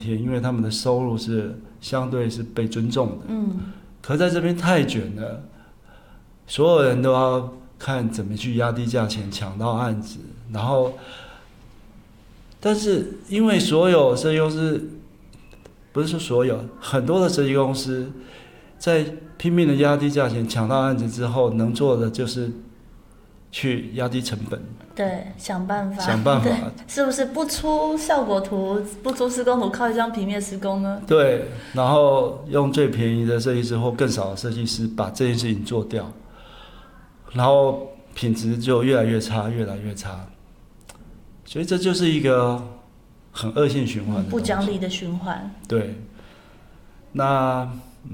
因为他们的收入是相对是被尊重的。可在这边太卷了，所有人都要看怎么去压低价钱抢到案子，然后，但是因为所有设计公司，不是说所有，很多的设计公司在拼命的压低价钱抢到案子之后，能做的就是去压低成本。 对，想办法，是不是不出效果图，不出施工图，靠一张平面施工呢？ 对，然后用最便宜的设计师或更少的设计师把这件事情做掉，然后品质就越来越差，越来越差。所以这就是一个很恶性循环的不讲理的循环。 对，那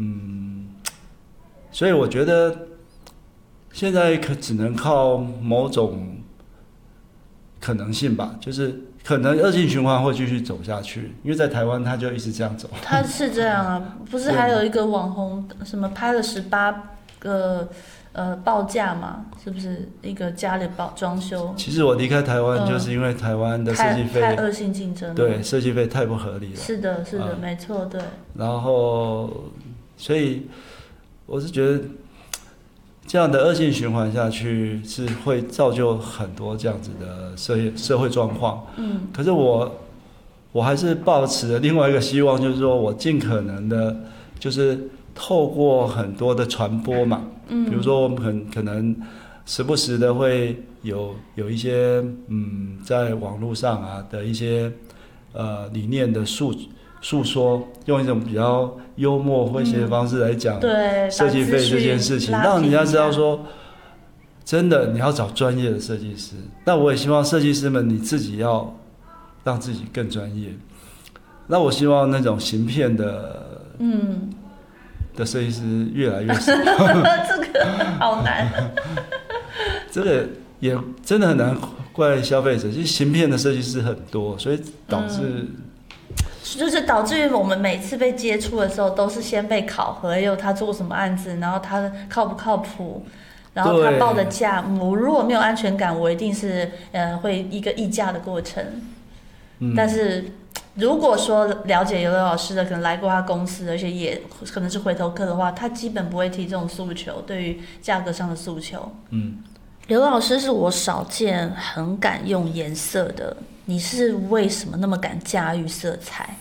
所以我觉得现在只能靠某种可能性吧，就是可能恶性循环会继续走下去，因为在台湾它就一直这样走。 它是这样啊，不是还有一个网红什么拍了18个报价嘛？是不是一个家里装修？ 其实我离开台湾就是因为台湾的设计费太恶性竞争了， 对，设计费太不合理了。 是的，是的，没错，对。 然后，所以我是觉得这样的恶性循环下去是会造就很多这样子的社会状况。可是我还是抱持了另外一个希望，就是说我尽可能的，就是透过很多的传播嘛，比如说我们可能时不时的会有一些在网络上啊的一些理念的诉说，用一种比较幽默诙谐的方式来讲设计费这件事情，让人家知道说，真的你要找专业的设计师。那我也希望设计师们你自己要让自己更专业。那我希望那种行骗的设计师越来越少。 这个好难。 这个也真的很难怪消费者，其实行骗的设计师很多，所以导致。 就是导致于我们每次被接触的时候，都是先被考核，也有他做什么案子，然后他靠不靠谱，然后他报的价，我如果没有安全感，我一定是会一个议价的过程。但是如果说了解刘老师的，可能来过他公司，而且也可能是回头客的话，他基本不会提这种诉求，对于价格上的诉求。刘老师是我少见很敢用颜色的。你是为什么那么敢驾驭色彩？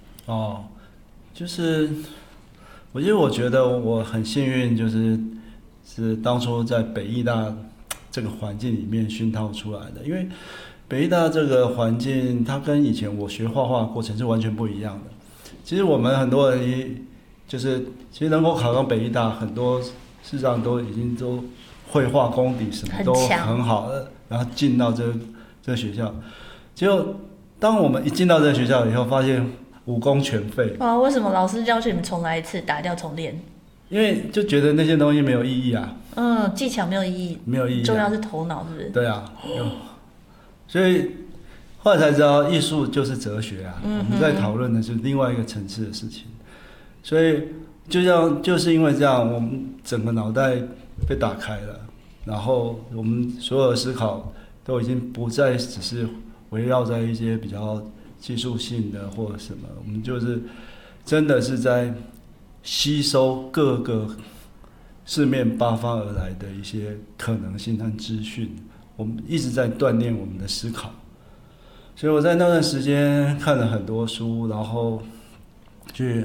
就是我觉得我很幸运，是当初在北艺大这个环境里面熏陶出来的。因为北艺大这个环境，它跟以前我学画画的过程是完全不一样的。其实我们很多人其实能够考上北艺大，很多事实上都已经都绘画功底什么都很好了，然后进到这个学校。结果，当我们一进到这个学校以后，发现武功全废。 为什么老师要求你们重来一次，打掉重练？ 因为就觉得那些东西没有意义啊。 技巧没有意义， 没有意义， 重要是头脑，是不是？ 对啊。所以后来才知道，艺术就是哲学啊。我们在讨论的是另外一个层次的事情。所以就是因为这样，我们整个脑袋被打开了，然后我们所有的思考都已经不再只是围绕在一些比较技术性的或者什么，我们就是真的是在吸收各个四面八方而来的一些可能性和资讯，我们一直在锻炼我们的思考。所以我在那段时间看了很多书，然后去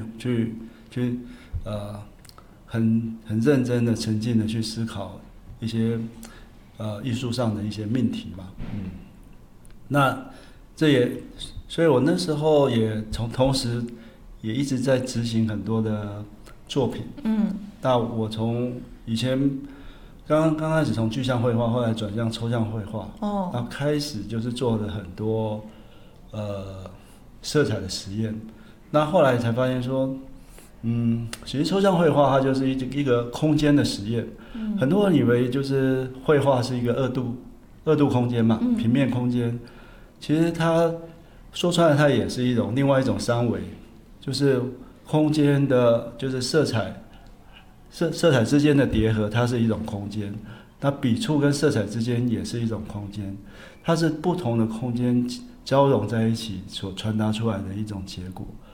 很认真的沉浸的去思考一些艺术上的一些命题嘛。那所以我那时候也同时也一直在执行很多的作品。那我从以前刚开始从具象绘画，后来转向抽象绘画。然后开始就是做了很多色彩的实验。那后来才发现说，其实抽象绘画它就是一个空间的实验。很多人以为就是绘画是一个二度空间嘛，平面空间。其实它说穿了，它也是另外一种三维，就是空间的，就是色彩之间的叠合，它是一种空间。那笔触跟色彩之间也是一种空间，它是不同的空间交融在一起所传达出来的一种结果。